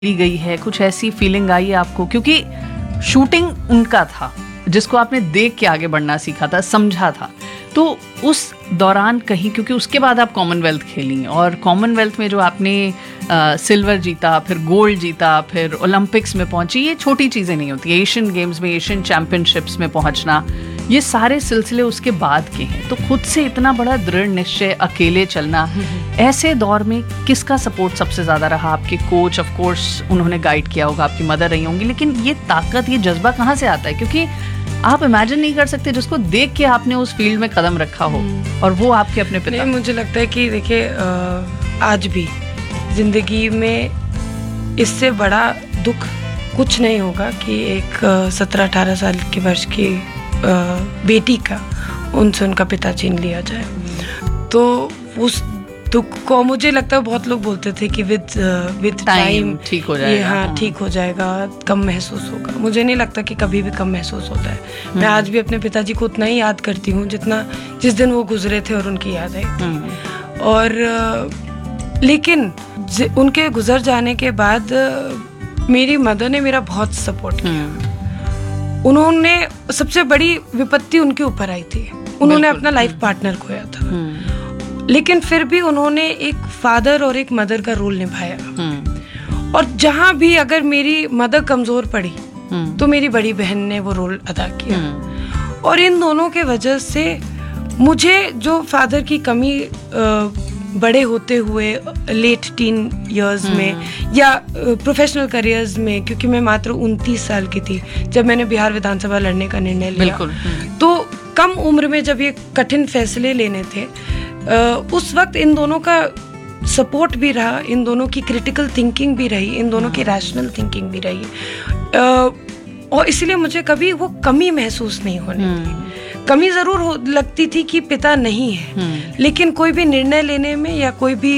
ली गई है, कुछ ऐसी फीलिंग आई है आपको? क्योंकि शूटिंग उनका था जिसको आपने देख के आगे बढ़ना सीखा था, समझा था, तो उस दौरान कहीं, क्योंकि उसके बाद आप कॉमनवेल्थ खेली और कॉमनवेल्थ में जो आपने सिल्वर जीता, फिर गोल्ड जीता, फिर ओलंपिक्स में पहुंची, ये छोटी चीज़ें नहीं होती। एशियन गेम्स में, एशियन चैम्पियनशिप्स में पहुंचना, ये सारे सिलसिले उसके बाद के हैं। तो खुद से इतना बड़ा दृढ़ निश्चय, अकेले चलना, ऐसे दौर में किसका सपोर्ट सबसे ज़्यादा रहा? आपके कोच, ऑफ कोर्स उन्होंने गाइड किया होगा, आपकी मदर रही होंगी, लेकिन ये ताकत, ये जज्बा कहाँ से आता है? क्योंकि आप इमेजिन नहीं कर सकते जिसको देख के आपने उस फील्ड में कदम रखा हो और वो आपके अपने पिता। नहीं, मुझे लगता है कि देखिए, आज भी जिंदगी में इससे बड़ा दुख कुछ नहीं होगा कि एक 17-18 साल की वर्ष की बेटी का उनसे उनका पिता छीन लिया जाए। तो उस दुख को, मुझे लगता है बहुत लोग बोलते थे कि विद टाइम ठीक हो जाएगा, हाँ ठीक हो जाएगा, कम महसूस होगा। मुझे नहीं लगता कि कभी भी कम महसूस होता है। मैं आज भी अपने पिताजी को उतना ही याद करती हूँ जितना जिस दिन वो गुजरे थे और उनकी याद आई थी। और लेकिन उनके गुजर जाने के बाद मेरी मदर ने मेरा बहुत सपोर्ट किया। उन्होंने, सबसे बड़ी विपत्ति उनके ऊपर आई थी, उन्होंने अपना लाइफ पार्टनर खोया था, लेकिन फिर भी उन्होंने एक फादर और एक मदर का रोल निभाया। और जहां भी अगर मेरी मदर कमजोर पड़ी तो मेरी बड़ी बहन ने वो रोल अदा किया। और इन दोनों के वजह से मुझे जो फादर की कमी बड़े होते हुए लेट टीन इयर्स में या प्रोफेशनल करियर्स में, क्योंकि मैं मात्र 29 साल की थी जब मैंने बिहार विधानसभा लड़ने का निर्णय लिया, तो कम उम्र में जब ये कठिन फैसले लेने थे, उस वक्त इन दोनों का सपोर्ट भी रहा, इन दोनों की क्रिटिकल थिंकिंग भी रही, इन दोनों की रैशनल थिंकिंग भी रही। और इसलिए मुझे कभी वो कमी महसूस नहीं होने दी। कमी जरूर लगती थी कि पिता नहीं है, लेकिन कोई भी निर्णय लेने में या कोई भी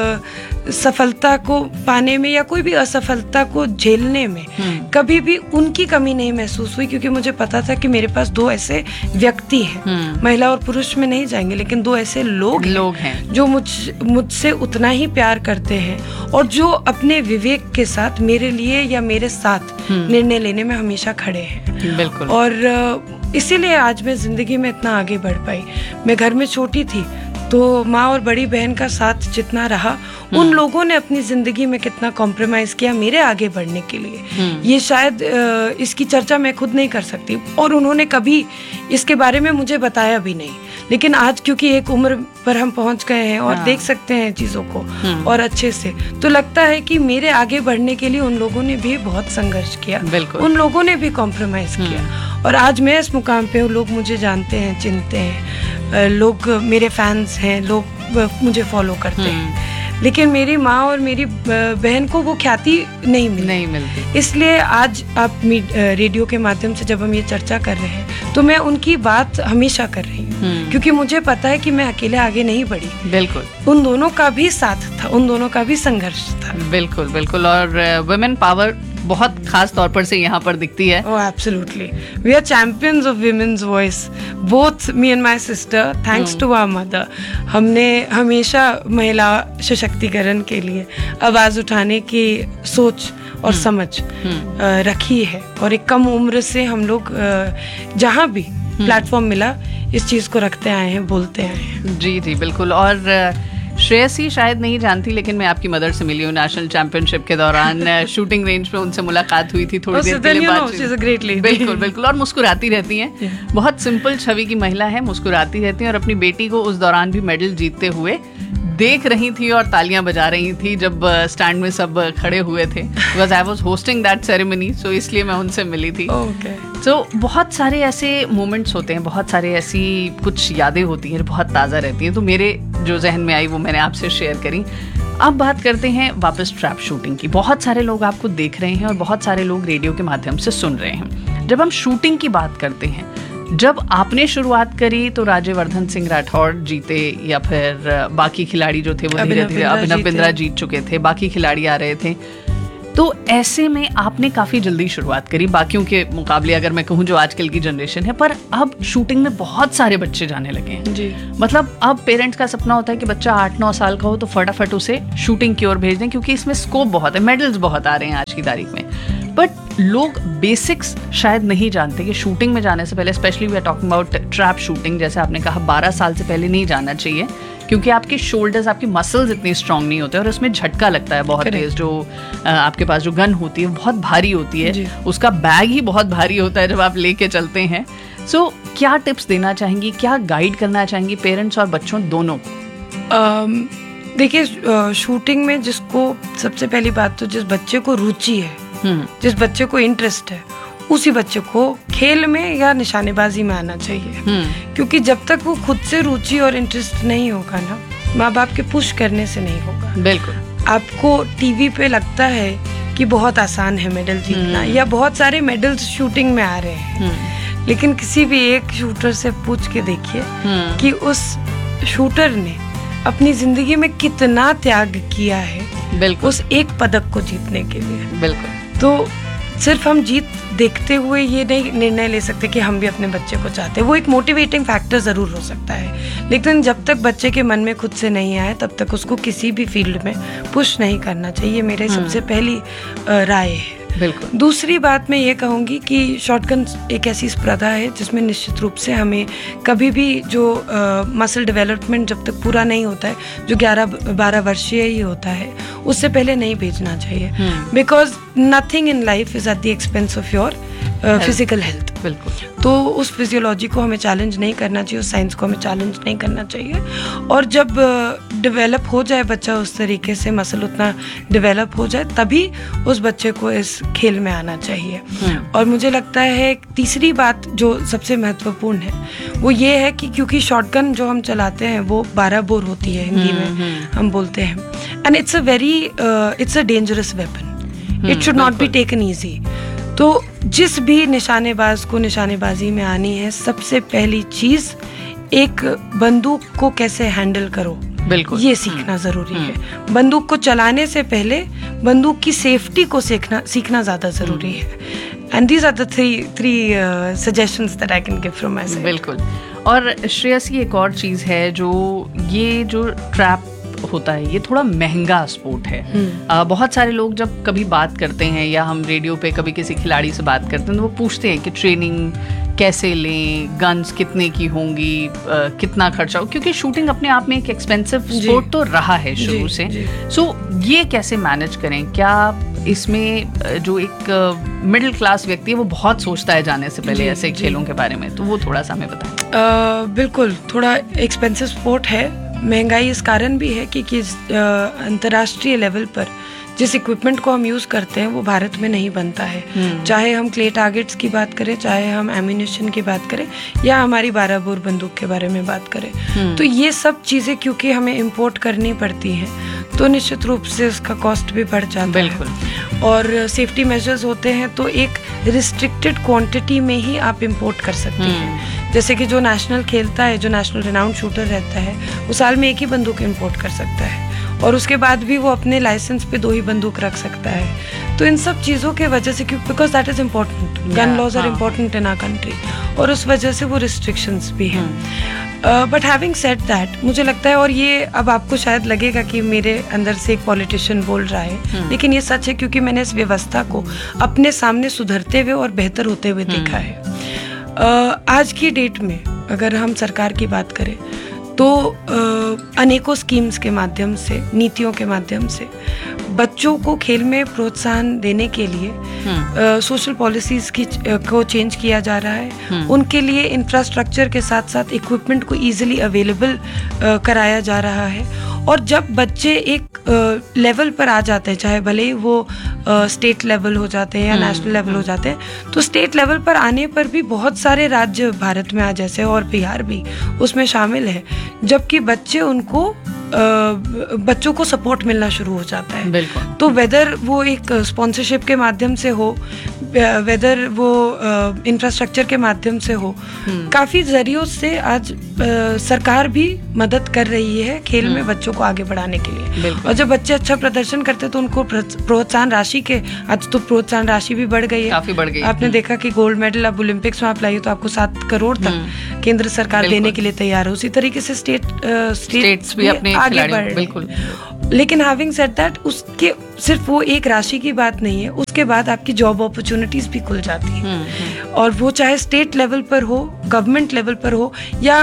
सफलता को पाने में या कोई भी असफलता को झेलने में कभी भी उनकी कमी नहीं महसूस हुई, क्योंकि मुझे पता था कि मेरे पास दो ऐसे व्यक्ति हैं, महिला और पुरुष में नहीं जाएंगे, लेकिन दो ऐसे लोग हैं जो मुझसे उतना ही प्यार करते हैं और जो अपने विवेक के साथ मेरे लिए या मेरे साथ निर्णय लेने में हमेशा खड़े हैं। बिल्कुल। और इसीलिए आज मैं जिंदगी में इतना आगे बढ़ पाई। मैं घर में छोटी थी तो माँ और बड़ी बहन का साथ जितना रहा, उन लोगों ने अपनी जिंदगी में कितना कॉम्प्रोमाइज किया मेरे आगे बढ़ने के लिए, ये शायद इसकी चर्चा मैं खुद नहीं कर सकती और उन्होंने कभी इसके बारे में मुझे बताया भी नहीं। लेकिन आज क्योंकि एक उम्र पर हम पहुंच गए हैं और देख सकते हैं चीज़ों को और अच्छे से, तो लगता है कि मेरे आगे बढ़ने के लिए उन लोगों ने भी बहुत संघर्ष किया, उन लोगों ने भी कॉम्प्रोमाइज किया और आज मैं इस मुकाम पे हूँ। लोग मुझे जानते हैं, चिनते हैं, लोग मेरे फैंस हैं, लोग मुझे फॉलो करते हैं, लेकिन मेरी माँ और मेरी बहन को वो ख्याति नहीं मिलती। इसलिए आज आप रेडियो के माध्यम से जब हम ये चर्चा कर रहे हैं तो मैं उनकी बात हमेशा कर रही हूँ, क्योंकि मुझे पता है कि मैं अकेले आगे नहीं बढ़ी। बिल्कुल, उन दोनों का भी साथ था, उन दोनों का भी संघर्ष था। बिल्कुल बिल्कुल। और वुमेन पावर बहुत खास तौर पर से यहाँ पर दिखती है। Oh, absolutely. We are champions of women's voice. Both me and my sister, thanks to our mother. हमने हमेशा महिला सशक्तिकरण के लिए आवाज उठाने की सोच और समझ रखी है और एक कम उम्र से हम लोग जहाँ भी प्लेटफॉर्म मिला इस चीज को रखते आए हैं, बोलते आए हैं। जी जी बिल्कुल। और श्रेयसी शायद नहीं जानती, लेकिन मैं आपकी मदर से मिली हूँ नेशनल चैंपियनशिप के दौरान। शूटिंग रेंज पे उनसे मुलाकात हुई थी, थोड़ी देर के लिए बातचीत। बिल्कुल बिल्कुल। और मुस्कुराती रहती हैं, बहुत सिंपल छवि की महिला है, मुस्कुराती रहती हैं और अपनी बेटी को उस दौरान भी मेडल जीतते हुए देख रही थी और तालियां बजा रही थी जब स्टैंड में सब खड़े हुए थे, because I was hosting that ceremony, सो इसलिए मैं उनसे मिली थी। तो बहुत सारे ऐसे मोमेंट्स होते हैं, बहुत सारे ऐसी कुछ यादें होती हैं, बहुत ताज़ा रहती हैं, तो मेरे जो जहन में आई वो मैंने आपसे शेयर करी। अब बात करते हैं वापस ट्रैप शूटिंग की। बहुत सारे लोग आपको देख रहे हैं और बहुत सारे लोग रेडियो के माध्यम से सुन रहे हैं। जब हम शूटिंग की बात करते हैं, जब आपने शुरुआत करी तो राज्यवर्धन सिंह राठौड़ जीते या फिर बाकी खिलाड़ी जो थे वो धीरे धीरे, अभिनव बिंद्रा जीत चुके थे, बाकी खिलाड़ी आ रहे थे। तो ऐसे में आपने काफ़ी जल्दी शुरुआत करी बाकियों के मुकाबले, अगर मैं कहूँ जो आजकल की जनरेशन है, पर अब शूटिंग में बहुत सारे बच्चे जाने लगे हैं जी। मतलब अब पेरेंट्स का सपना होता है कि बच्चा 8-9 साल का हो तो फटाफट उसे शूटिंग की ओर भेज दें, क्योंकि इसमें स्कोप बहुत है, मेडल्स बहुत आ रहे हैं आज की तारीख में। बट लोग बेसिक्स शायद नहीं जानते कि शूटिंग में जाने से पहले, specially we are talking about trap shooting, जैसे आपने कहा 12 साल से पहले नहीं जाना चाहिए, क्योंकि आपके शोल्डर्स, आपकी मसल्स इतनी स्ट्रांग नहीं होते और उसमें झटका लगता है बहुत तेज। जो आपके पास जो गन होती है बहुत भारी होती है, उसका बैग ही बहुत भारी होता है जब आप लेके चलते हैं। सो क्या टिप्स देना चाहेंगी, क्या गाइड करना चाहेंगी पेरेंट्स और बच्चों दोनों को? देखिए, शूटिंग में जिसको, सबसे पहली बात तो जिस बच्चे को रुचि है, जिस बच्चे को इंटरेस्ट है, उसी बच्चे को खेल में या निशानेबाजी में आना चाहिए। क्योंकि जब तक वो खुद से रुचि और इंटरेस्ट नहीं होगा ना, माँ बाप के पुश करने से नहीं होगा। बिल्कुल। आपको टीवी पे लगता है कि बहुत आसान है मेडल जीतना, या बहुत सारे मेडल्स शूटिंग में आ रहे हैं, लेकिन किसी भी एक शूटर से पूछ के देखिए कि उस शूटर ने अपनी जिंदगी में कितना त्याग किया है बिल्कुल उस एक पदक को जीतने के लिए। बिल्कुल। तो सिर्फ हम जीत देखते हुए ये नहीं निर्णय ले सकते कि हम भी अपने बच्चे को चाहते हैं। वो एक मोटिवेटिंग फैक्टर ज़रूर हो सकता है, लेकिन जब तक बच्चे के मन में खुद से नहीं आए तब तक उसको किसी भी फील्ड में पुश नहीं करना चाहिए, मेरे सबसे पहली राय है। बिल्कुल। दूसरी बात मैं ये कहूँगी कि शॉटगन एक ऐसी स्पर्धा है जिसमें निश्चित रूप से हमें कभी भी जो मसल डेवलपमेंट जब तक पूरा नहीं होता है, जो 11-12 वर्षीय ही होता है, उससे पहले नहीं भेजना चाहिए, because nothing in life is at the expense of your physical health. बिल्कुल। तो उस फिजियोलॉजी को हमें चैलेंज नहीं करना चाहिए, उस साइंस को हमें चैलेंज नहीं करना चाहिए। और जब डेवलप हो जाए बच्चा उस तरीके से, मसल उतना डेवलप हो जाए, तभी उस बच्चे को इस खेल में आना चाहिए। और मुझे लगता है तीसरी बात जो सबसे महत्वपूर्ण है वो ये है कि क्योंकि शॉटगन जो हम चलाते हैं वो 12 बोर होती है, हिंदी में हम बोलते हैं, and it's a dangerous weapon, it should not be taken easy. तो जिस भी निशानेबाज को निशानेबाजी में आनी है, सबसे पहली चीज एक बंदूक को कैसे हैंडल करो, बिल्कुल, ये सीखना जरूरी है। बंदूक को चलाने से पहले बंदूक की सेफ्टी को सीखना ज्यादा जरूरी है। And these are the three suggestions that I can give from my side. बिल्कुल। और श्रेयसी, एक और चीज है जो ट्रैप होता है, ये थोड़ा महंगा स्पोर्ट है। बहुत सारे लोग जब कभी बात करते हैं या हम रेडियो पे कभी किसी खिलाड़ी से बात करते हैं तो वो पूछते हैं कि ट्रेनिंग कैसे लें, गन्स कितने की होंगी, कितना खर्चा हो, क्योंकि शूटिंग अपने आप में एक एक्सपेंसिव स्पोर्ट तो रहा है शुरू से। सो ये कैसे मैनेज करें? क्या इसमें जो एक मिडिल क्लास व्यक्ति है वो बहुत सोचता है जाने से पहले ऐसे खेलों के बारे में, तो वो थोड़ा सा हमें बताएं। बिल्कुल, थोड़ा एक्सपेंसिव स्पोर्ट है। महंगाई इस कारण भी है कि अंतर्राष्ट्रीय लेवल पर जिस इक्विपमेंट को हम यूज़ करते हैं वो भारत में नहीं बनता है। चाहे हम क्ले टारगेट्स की बात करें, चाहे हम एम्यूनिशन की बात करें, या हमारी 12 बोर बंदूक के बारे में बात करें, तो ये सब चीज़ें क्योंकि हमें इंपोर्ट करनी पड़ती हैं तो निश्चित रूप से उसका कॉस्ट भी बढ़ जाता है। और सेफ्टी मेजर्स होते हैं तो एक रिस्ट्रिक्टेड क्वांटिटी में ही आप इंपोर्ट कर सकते हैं। जैसे कि जो नेशनल खेलता है, जो नेशनल रिनाउंड शूटर रहता है, वो साल में एक ही बंदूक इंपोर्ट कर सकता है और उसके बाद भी वो अपने लाइसेंस पे 2 ही बंदूक रख सकता है। तो इन सब चीज़ों के वजह से, because that is important, gun laws are important in our country, और उस वजह से वो रिस्ट्रिक्शंस भी हैं। बट हैविंग सेड दैट, मुझे लगता है, और ये अब आपको शायद लगेगा कि मेरे अंदर से एक पॉलिटिशियन बोल रहा है, लेकिन ये सच है क्योंकि मैंने इस व्यवस्था को अपने सामने सुधरते हुए और बेहतर होते हुए देखा है। आज की डेट में अगर हम सरकार की बात करें तो अनेकों स्कीम्स के माध्यम से, नीतियों के माध्यम से बच्चों को खेल में प्रोत्साहन देने के लिए सोशल पॉलिसीज को चेंज किया जा रहा है। उनके लिए इंफ्रास्ट्रक्चर के साथ साथ इक्विपमेंट को इजीली अवेलेबल कराया जा रहा है। और जब बच्चे एक लेवल पर आ जाते हैं, चाहे भले ही वो स्टेट लेवल हो जाते हैं या नेशनल लेवल हो जाते हैं, तो स्टेट लेवल पर आने पर भी बहुत सारे राज्य भारत में आज जैसे, और बिहार भी उसमें शामिल है, जबकि बच्चों को सपोर्ट मिलना शुरू हो जाता है। बिल्कुल। तो वेदर वो एक स्पॉन्सरशिप के माध्यम से हो, वेदर वो इंफ्रास्ट्रक्चर के माध्यम से हो, काफ़ी जरियों से आज सरकार भी मदद कर रही है खेल में बच्चों को आगे बढ़ाने के लिए। और जब बच्चे अच्छा प्रदर्शन करते हैं तो उनको प्रोत्साहन राशि के, आज तो प्रोत्साहन राशि भी बढ़ गई है, काफी बढ़ गई। आपने देखा कि गोल्ड मेडल अब ओलंपिक्स में आप लाइए तो आपको 7 करोड़ तक केंद्र सरकार देने के लिए तैयार है। उसी तरीके से स्टेट्स भी अपने आगे बढ़ बिल्कुल। लेकिन हैविंग सेड दैट, उसके सिर्फ वो एक राशि की बात नहीं है, उसके बाद आपकी जॉब अपॉर्चुनिटीज भी खुल जाती हैं। और वो चाहे स्टेट लेवल पर हो, गवर्नमेंट लेवल पर हो, या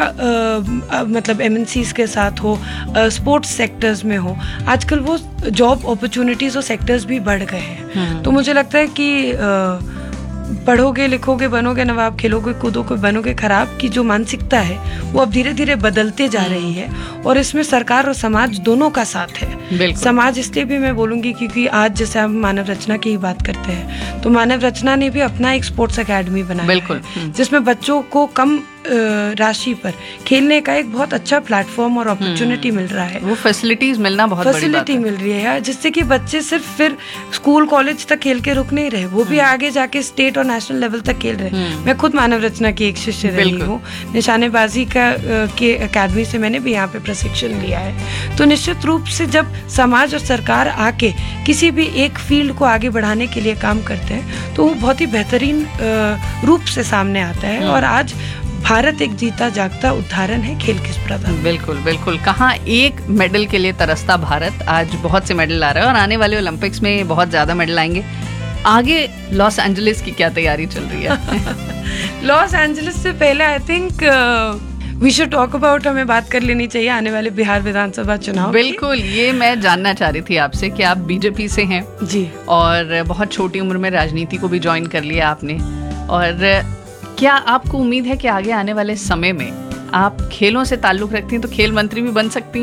मतलब एमएनसीज के साथ हो, स्पोर्ट्स सेक्टर्स में हो, आजकल वो जॉब अपॉर्चुनिटीज और सेक्टर्स भी बढ़ गए हैं। तो मुझे लगता है कि पढ़ोगे लिखोगे बनोगे नवाब, खेलोगे कूदोगे बनोगे खराब की जो मानसिकता है वो अब धीरे धीरे बदलते जा रही है। और इसमें सरकार और समाज दोनों का साथ है। समाज इसलिए भी मैं बोलूंगी क्योंकि आज जैसे हम मानव रचना की ही बात करते हैं, तो मानव रचना ने भी अपना एक स्पोर्ट्स एकेडमी बनाया है, जिसमें बच्चों को कम राशि पर खेलने का एक बहुत अच्छा प्लेटफॉर्म और अपॉर्चुनिटी मिल रहा है। वो फैसिलिटीज मिलना बहुत बड़ी बात है। मिल रही है जिससे कि बच्चे सिर्फ फिर स्कूल कॉलेज तक खेल के रुक नहीं रहे, वो भी आगे जाके स्टेट और नेशनल लेवल तक खेल रहे। मैं खुद मानव रचना की एक शिष्य रही हूँ। निशानेबाजी के अकेडमी से मैंने भी यहाँ पे प्रशिक्षण लिया है। तो निश्चित रूप से जब समाज और सरकार आके किसी भी एक फील्ड को आगे बढ़ाने के लिए काम करते हैं तो वो बहुत ही बेहतरीन रूप से सामने आता है। और आज भारत एक जीता जागता उदाहरण है खेल किस प्रधान। बिल्कुल बिल्कुल, कहाँ एक मेडल के लिए तरसता भारत, आज बहुत से मेडल आ रहे हैं और आने वाले ओलंपिक्स में बहुत ज्यादा मेडल आएंगे। आगे लॉस एंजलिस की क्या तैयारी चल रही है? लॉस एंजलिस से पहले I think we should talk about, हमें बात कर लेनी चाहिए आने वाले बिहार विधानसभा चुनाव। बिल्कुल, ये मैं जानना चाह रही थी आपसे कि आप बीजेपी से हैं जी, और बहुत छोटी उम्र में राजनीति को भी ज्वाइन कर लिया आपने, और क्या आपको उम्मीद है कि आगे आने वाले समय में आप खेलों से ताल्लुक रखती हैं तो खेल मंत्री भी बन सकती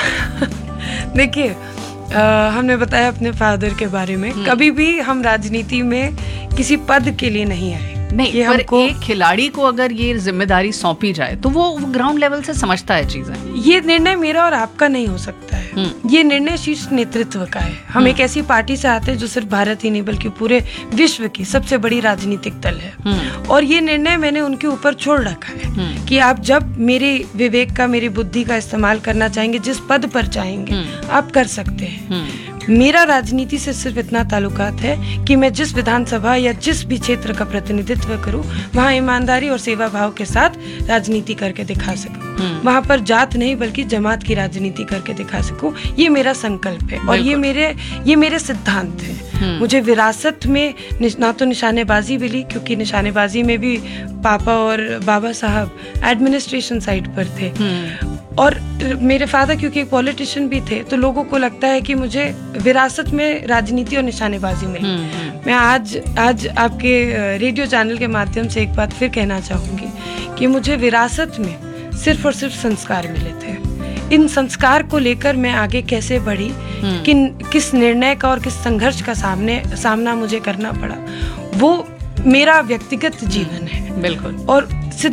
हैं? देखिए, हमने बताया अपने फादर के बारे में, कभी भी हम राजनीति में किसी पद के लिए नहीं आए। नहीं, पर एक खिलाड़ी को अगर ये जिम्मेदारी सौंपी जाए तो वो ग्राउंड लेवल से समझता है चीजें। ये निर्णय मेरा और आपका नहीं हो सकता है, ये निर्णय शीर्ष नेतृत्व का है। हम एक ऐसी पार्टी से आते हैं जो सिर्फ भारत ही नहीं बल्कि पूरे विश्व की सबसे बड़ी राजनीतिक दल है। और ये निर्णय मैंने उनके ऊपर छोड़ रखा है कि आप जब मेरे विवेक का, मेरी बुद्धि का इस्तेमाल करना चाहेंगे, जिस पद पर चाहेंगे आप कर सकते हैं। मेरा राजनीति से सिर्फ इतना ताल्लुकात है कि मैं जिस विधानसभा या जिस भी क्षेत्र का प्रतिनिधित्व करूं, वहाँ ईमानदारी और सेवा भाव के साथ राजनीति करके दिखा सकूं। वहाँ पर जात नहीं बल्कि जमात की राजनीति करके दिखा सकूं। ये मेरा संकल्प है और ये मेरे सिद्धांत है। मुझे विरासत में ना तो निशानेबाजी मिली, क्योंकि निशानेबाजी में भी पापा और बाबा साहब एडमिनिस्ट्रेशन साइड पर थे, और मेरे फादर क्योंकि एक पॉलिटिशियन भी थे, तो लोगों को लगता है कि मुझे विरासत में राजनीति और निशानेबाजी मिली। मैं आज आपके रेडियो चैनल के माध्यम से एक बात फिर कहना चाहूंगी कि मुझे विरासत में सिर्फ और सिर्फ संस्कार मिले थे। इन संस्कार को लेकर मैं आगे कैसे बढ़ी, किस निर्णय का और किस संघर्ष का सामना मुझे करना पड़ा, वो मेरा व्यक्तिगत जीवन है। बिल्कुल। और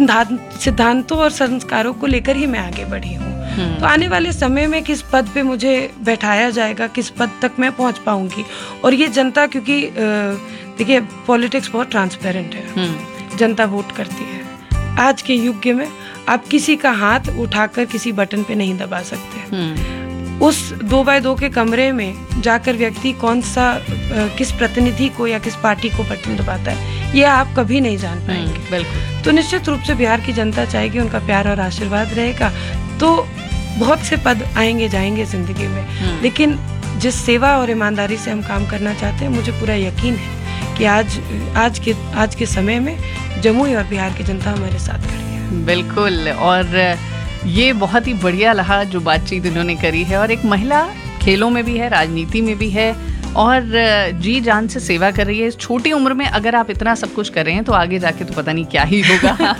सिद्धांतों और संस्कारों को लेकर ही मैं आगे बढ़ी हूँ। तो आने वाले समय में किस पद पे मुझे बैठाया जाएगा, किस पद तक मैं पहुँच पाऊंगी, और ये जनता, क्योंकि देखिए पॉलिटिक्स बहुत ट्रांसपेरेंट है, जनता वोट करती है। आज के युग में आप किसी का हाथ उठाकर किसी बटन पे नहीं दबा सकते। उस 2x2 के कमरे में जाकर व्यक्ति कौन सा किस प्रतिनिधि को या किस पार्टी को बटन दबाता है, ये आप कभी नहीं जान पाएंगे। बिल्कुल। तो निश्चित रूप से बिहार की जनता चाहेगी, उनका प्यार और आशीर्वाद रहेगा तो बहुत से पद आएंगे जाएंगे जिंदगी में, लेकिन जिस सेवा और ईमानदारी से हम काम करना चाहते हैं, मुझे पूरा यकीन है कि आज के समय में जमुई और बिहार की जनता हमारे साथ खड़ी है। बिल्कुल, और ये बहुत ही बढ़िया रहा जो बातचीत इन्होंने करी है, और एक महिला खेलों में भी है, राजनीति में भी है, और जी जान से सेवा कर रही है। इस छोटी उम्र में अगर आप इतना सब कुछ कर रहे हैं तो आगे जाके तो पता नहीं क्या ही होगा।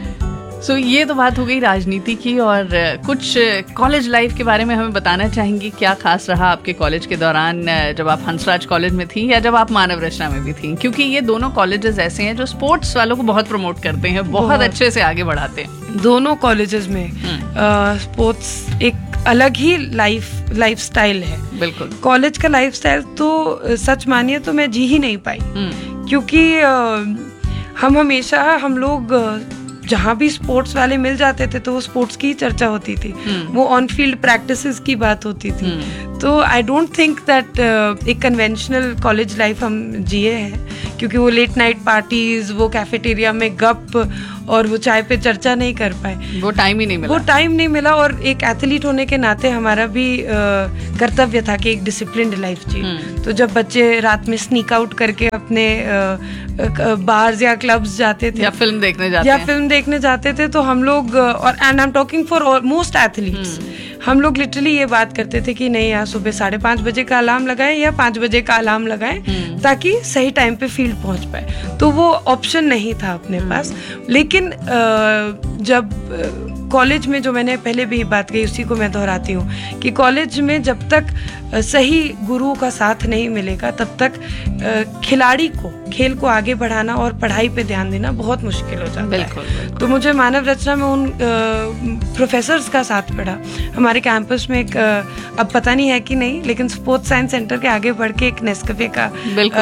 सो ये तो बात हो गई राजनीति की, और कुछ कॉलेज लाइफ के बारे में हमें बताना चाहेंगी। क्या खास रहा आपके कॉलेज के दौरान, जब आप हंसराज कॉलेज में थी या जब आप मानव रचना में भी थी? क्योंकि ये दोनों कॉलेजेस ऐसे हैं जो स्पोर्ट्स वालों को बहुत प्रमोट करते हैं, बहुत अच्छे से आगे बढ़ाते हैं। दोनों कॉलेजेस में स्पोर्ट्स एक अलग ही लाइफ स्टाइल है। बिल्कुल। कॉलेज का लाइफ स्टाइल तो सच मानिए तो मैं जी ही नहीं पाई, क्योंकि हम लोग जहाँ भी स्पोर्ट्स वाले मिल जाते थे तो वो स्पोर्ट्स की ही चर्चा होती थी, वो ऑन फील्ड प्रैक्टिसेस की बात होती थी। तो आई डोंट थिंक दैट एक कन्वेंशनल कॉलेज लाइफ हम जिए हैं, क्योंकि वो लेट नाइट पार्टीज, वो कैफेटेरिया में गप और वो चाय पे चर्चा नहीं कर पाए, वो टाइम ही नहीं मिला। और एक एथलीट होने के नाते हमारा भी कर्तव्य था कि एक डिसिप्लिन्ड लाइफ जिए। तो जब बच्चे रात में स्नीक आउट करके अपने बार्स या क्लब्स जाते थे या फिल्म देखने जाते थे तो हम लोग, और and I am talking for most athletes, हम लोग लिटरली ये बात करते थे कि नहीं यार, सुबह 5:30 बजे का अलार्म लगाएं या 5 बजे का अलार्म लगाएं ताकि सही टाइम पे फील्ड पहुंच पाए। तो वो ऑप्शन नहीं था अपने पास। लेकिन जब कॉलेज में, जो मैंने पहले भी बात कही उसी को मैं दोहराती हूँ कि कॉलेज में जब तक सही गुरुओं का साथ नहीं मिलेगा तब तक खिलाड़ी को, खेल को आगे बढ़ाना और पढ़ाई पे ध्यान देना बहुत मुश्किल हो जाता है। तो मुझे मानव रचना में उन प्रोफेसर्स का साथ पड़ा। हमारे कैंपस में एक, अब पता नहीं है कि नहीं, लेकिन स्पोर्ट्स साइंस सेंटर के आगे बढ़ के एक नेस्कैफे का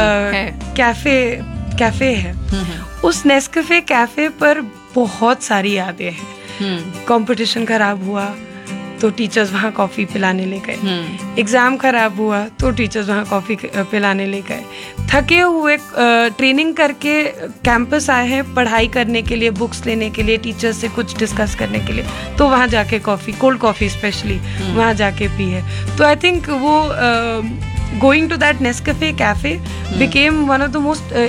कैफे है। उस नेस्कैफे कैफे पर बहुत सारी यादें हैं। कंपटीशन खराब हुआ तो टीचर्स वहाँ कॉफ़ी पिलाने ले गए, एग्ज़ाम खराब हुआ तो टीचर्स वहाँ कॉफ़ी पिलाने ले गए, थके हुए ट्रेनिंग करके कैंपस आए हैं पढ़ाई करने के लिए, बुक्स लेने के लिए, टीचर्स से कुछ डिस्कस करने के लिए, तो वहाँ जाके कॉफ़ी, कोल्ड कॉफ़ी स्पेशली वहाँ जाके पी है। तो आई थिंक वो going to that Nescafe cafe became one of the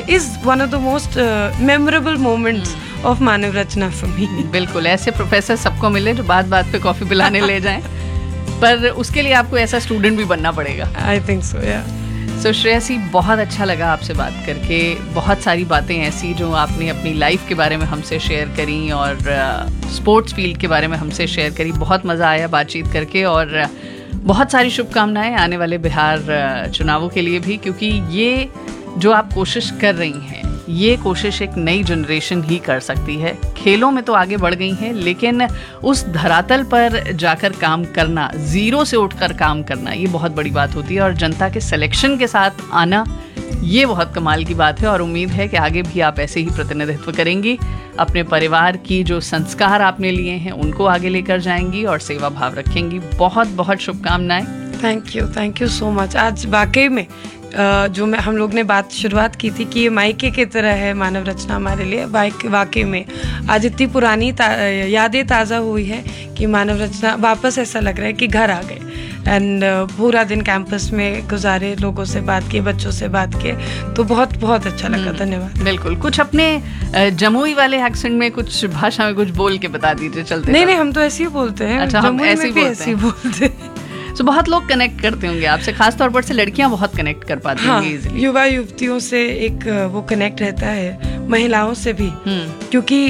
most memorable moments of Manav Rachna for me. बिल्कुल, ऐसे प्रोफेसर सबको मिले जो बात पे कॉफी पिलाने ले जाएं, पर उसके लिए आपको ऐसा स्टूडेंट भी बनना पड़ेगा। I think so, yeah. So Shreyasi, बहुत अच्छा लगा आपसे बात करके। बहुत सारी बातें ऐसी जो आपने अपनी लाइफ के बारे में हमसे शेयर करी और स्पोर्ट्स फील्ड के बारे में हमसे शेयर करी। बहुत मज़ा आया बातचीत करके और बहुत सारी शुभकामनाएं आने वाले बिहार चुनावों के लिए भी, क्योंकि ये जो आप कोशिश कर रही हैं, ये कोशिश एक नई जनरेशन ही कर सकती है। खेलों में तो आगे बढ़ गई हैं, लेकिन उस धरातल पर जाकर काम करना, जीरो से उठकर काम करना, ये बहुत बड़ी बात होती है। और जनता के सिलेक्शन के साथ आना, ये बहुत कमाल की बात है। और उम्मीद है कि आगे भी आप ऐसे ही प्रतिनिधित्व करेंगी, अपने परिवार की जो संस्कार आपने लिए हैं उनको आगे लेकर जाएंगी और सेवा भाव रखेंगी। बहुत बहुत शुभकामनाएं। Thank you so much. आज वाकई में जो हम लोग ने शुरुआत की थी कि ये मायके की तरह है मानव रचना हमारे लिए, वाकई में आज इतनी पुरानी यादें ताज़ा हुई है कि मानव रचना वापस ऐसा लग रहा है कि घर आ गए। एंड पूरा दिन कैंपस में गुजारे, लोगों से बात की, बच्चों से बात किए, तो बहुत बहुत अच्छा लगा। धन्यवाद। बिल्कुल, कुछ अपने जमुई वाले एक्सेंट में, कुछ भाषा में कुछ बोल के बता दीजिए चलते। नहीं, हम तो ऐसे ही बोलते हैं। अच्छा, हम ऐसे ही बोलते हैं। तो बहुत लोग कनेक्ट करते होंगे आपसे, खासतौर पर से लड़कियां बहुत कनेक्ट कर पाती होंगी इजीली। युवा युवतियों से एक वो कनेक्ट रहता है, महिलाओं से भी, क्योंकि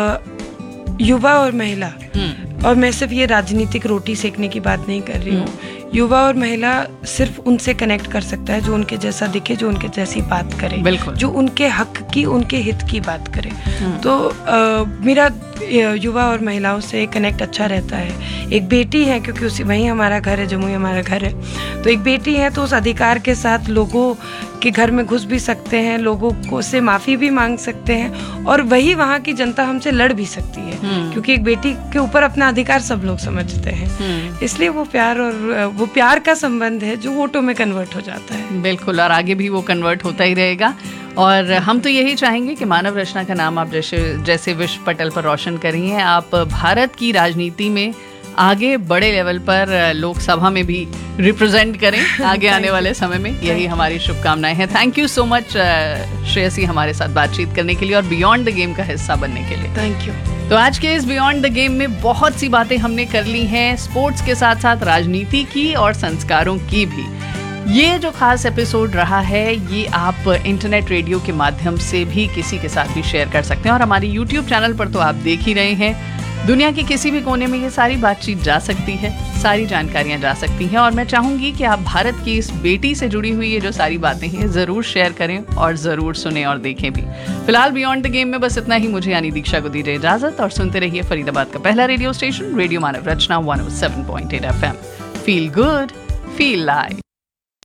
युवा और महिला, और मैं सिर्फ ये राजनीतिक रोटी सेकने की बात नहीं कर रही हूँ, युवा और महिला सिर्फ उनसे कनेक्ट कर सकता है जो उनके जैसा दिखे, जो उनके जैसी बात करे, जो उनके हक की, उनके हित की बात करे। तो मेरा युवा और महिलाओं से कनेक्ट अच्छा रहता है। एक बेटी है, क्योंकि वहीं हमारा घर है, जमुई हमारा घर है, तो एक बेटी है तो उस अधिकार के साथ लोगों के घर में घुस भी सकते हैं, लोगों को से माफ़ी भी मांग सकते हैं, और वही वहाँ की जनता हमसे लड़ भी सकती है, क्योंकि एक बेटी के ऊपर अपना अधिकार सब लोग समझते हैं। इसलिए वो प्यार, और वो प्यार का संबंध है जो वोटों में कन्वर्ट हो जाता है। बिल्कुल, और आगे भी वो कन्वर्ट होता ही रहेगा। और हम तो यही चाहेंगे कि मानव रचना का नाम आप जैसे विश्व पटल पर रोशन करी हैं, आप भारत की राजनीति में आगे बड़े लेवल पर लोकसभा में भी रिप्रेजेंट करें आगे आने वाले समय में। यही हमारी शुभकामनाएं हैं। Thank you so much Shreyasi, हमारे साथ बातचीत करने के लिए और बियॉन्ड द गेम का हिस्सा बनने के लिए। Thank you. तो आज के इस बियॉन्ड द गेम में बहुत सी बातें हमने कर ली हैं, स्पोर्ट्स के साथ साथ राजनीति की और संस्कारों की भी। ये जो खास एपिसोड रहा है, ये आप इंटरनेट रेडियो के माध्यम से भी किसी के साथ भी शेयर कर सकते हैं, और हमारे YouTube चैनल पर तो आप देख ही रहे हैं। दुनिया के किसी भी कोने में ये सारी बातचीत जा सकती है, सारी जानकारियां जा सकती हैं, और मैं चाहूंगी कि आप भारत की इस बेटी से जुड़ी हुई ये जो सारी बातें हैं ज़रूर शेयर करें और ज़रूर सुने और देखें भी। फिलहाल बियॉन्ड द गेम में बस इतना ही। मुझे यानी दीक्षा को दीजिए इजाज़त, और सुनते रहिए फरीदाबाद का पहला रेडियो स्टेशन, रेडियो मानव रचना 107.8 FM। Feel good, feel live.